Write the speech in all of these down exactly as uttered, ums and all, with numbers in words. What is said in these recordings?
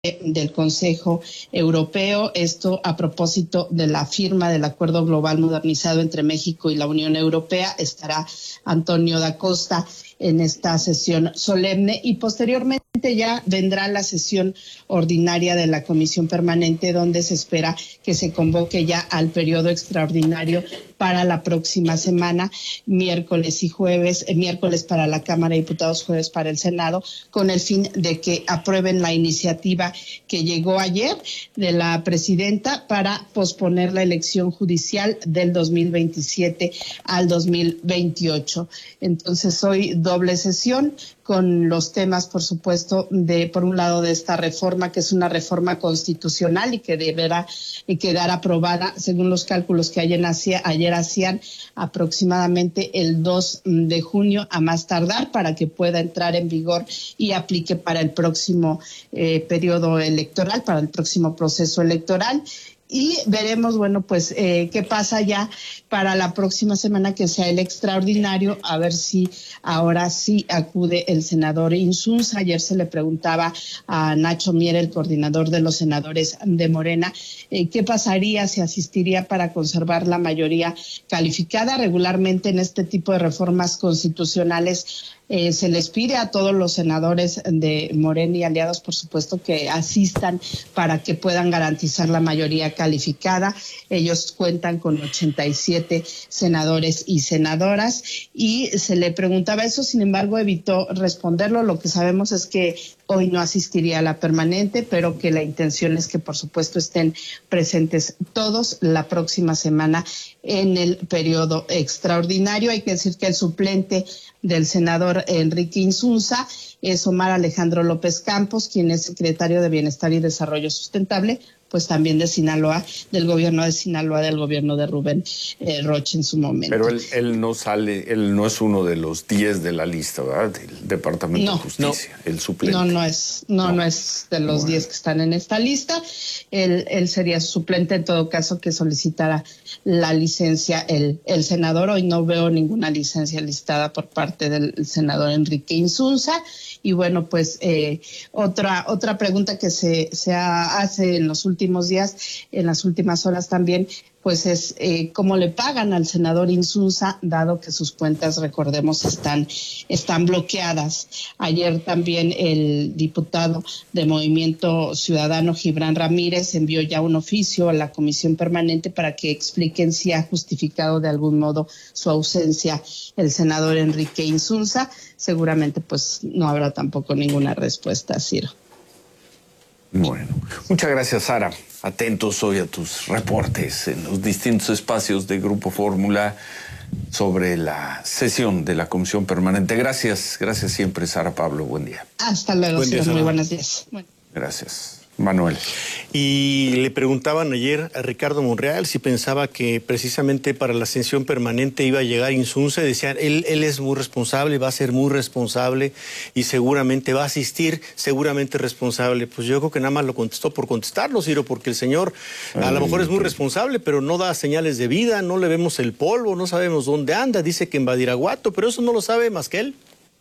del Consejo Europeo, esto a propósito de la firma del Acuerdo Global Modernizado entre México y la Unión Europea. Estará Antonio da Costa en esta sesión solemne y posteriormente ya vendrá la sesión ordinaria de la Comisión Permanente, donde se espera que se convoque ya al periodo extraordinario para la próxima semana, miércoles y jueves, eh, miércoles para la Cámara de Diputados, jueves para el Senado, con el fin de que aprueben la iniciativa que llegó ayer de la presidenta para posponer la elección judicial del dos mil veintisiete al dos mil veintiocho. Entonces hoy doble sesión con los temas, por supuesto, de por un lado de esta reforma, que es una reforma constitucional y que deberá quedar aprobada, según los cálculos que ayer, hacía, ayer hacían, aproximadamente el dos de junio a más tardar, para que pueda entrar en vigor y aplique para el próximo eh, periodo electoral, para el próximo proceso electoral. Y veremos, bueno, pues eh, qué pasa ya para la próxima semana, que sea el extraordinario, a ver si ahora sí acude el senador Insunza. Ayer se le preguntaba a Nacho Mier, el coordinador de los senadores de Morena, eh, qué pasaría si asistiría para conservar la mayoría calificada. Regularmente en este tipo de reformas constitucionales Eh, se les pide a todos los senadores de Morena y aliados, por supuesto, que asistan para que puedan garantizar la mayoría calificada. Ellos cuentan con ochenta y siete senadores y senadoras y se le preguntaba eso, sin embargo evitó responderlo. Lo que sabemos es que hoy no asistiría a la permanente, pero que la intención es que, por supuesto, estén presentes todos la próxima semana en el periodo extraordinario. Hay que decir que el suplente del senador Enrique Insunza es Omar Alejandro López Campos, quien es secretario de Bienestar y Desarrollo Sustentable, pues también de Sinaloa, del gobierno de Sinaloa, del gobierno de Rubén eh, Rocha en su momento. Pero él, él no sale, él no es uno de los diez de la lista, ¿verdad? Del Departamento no, de Justicia, no. El suplente. No, no es, no, no, no es de los diez bueno. que están en esta lista. Él, él sería suplente en todo caso que solicitara la licencia el, el senador. Hoy no veo ninguna licencia listada por parte del senador Enrique Insunza. Y bueno, pues eh, otra otra pregunta que se, se hace en los últimos días, en las últimas horas también, pues es eh, cómo le pagan al senador Insunza, dado que sus cuentas, recordemos, están, están bloqueadas. Ayer también el diputado de Movimiento Ciudadano, Gibran Ramírez, envió ya un oficio a la Comisión Permanente para que expliquen si ha justificado de algún modo su ausencia el senador Enrique Insunza. Seguramente pues no habrá tampoco ninguna respuesta, Ciro. Bueno, muchas gracias, Sara. Atentos hoy a tus reportes en los distintos espacios de Grupo Fórmula sobre la sesión de la Comisión Permanente. Gracias, gracias siempre, Sara Pablo. Buen día. Hasta luego, Buen día, muy buenos días. Bueno. Gracias. Manuel. Y le preguntaban ayer a Ricardo Monreal si pensaba que precisamente para la sesión permanente iba a llegar Insunza. Decían, él, él es muy responsable, va a ser muy responsable y seguramente va a asistir, seguramente responsable. Pues yo creo que nada más lo contestó por contestarlo, Ciro, porque el señor a Ay, lo mejor es muy responsable, pero no da señales de vida, no le vemos el polvo, no sabemos dónde anda, dice que en Badiraguato, pero eso no lo sabe más que él.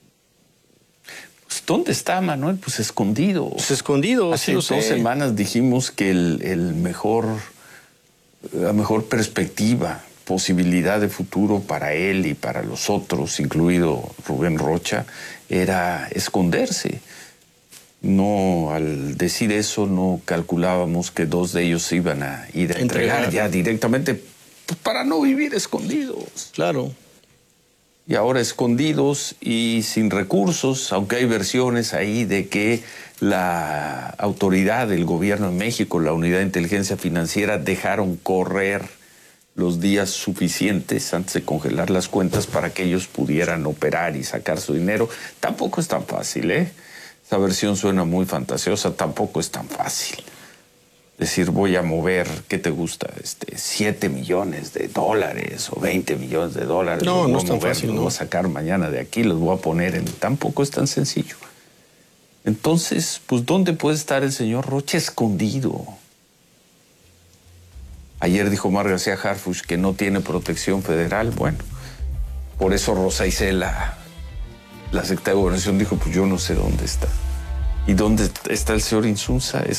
¿Dónde está, Manuel? Pues escondido. Pues escondido. Hace sí lo dos sé. semanas dijimos que el, el mejor, la mejor perspectiva, posibilidad de futuro para él y para los otros, incluido Rubén Rocha, era esconderse. No, al decir eso, no calculábamos que dos de ellos se iban a ir a entregar, entregar ya directamente, pues, para no vivir escondidos. Claro. Y ahora escondidos y sin recursos, aunque hay versiones ahí de que la autoridad del gobierno de México, la Unidad de Inteligencia Financiera, dejaron correr los días suficientes antes de congelar las cuentas para que ellos pudieran operar y sacar su dinero. Tampoco es tan fácil, ¿eh? Esa versión suena muy fantasiosa, tampoco es tan fácil. Decir, voy a mover, ¿qué te gusta? Este, siete millones de dólares o veinte millones de dólares. No, no es tan mover, fácil. Los ¿no? voy a sacar mañana de aquí, los voy a poner en... Tampoco es tan sencillo. Entonces, pues, ¿dónde puede estar el señor Rocha? Escondido. Ayer dijo Omar García Harfuch que no tiene protección federal. Bueno, por eso Rosa Isela, la secretaria de Gobernación, dijo, pues yo no sé dónde está. ¿Y dónde está el señor Insunza?